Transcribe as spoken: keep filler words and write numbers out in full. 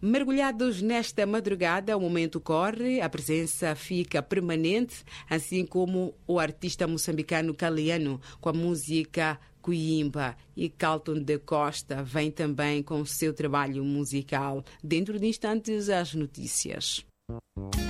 Mergulhados nesta madrugada, o momento corre, a presença fica permanente, assim como o artista moçambicano Caliano com a música Cuimba, e Carlton da Costa vem também com o seu trabalho musical. Dentro de instantes, as notícias.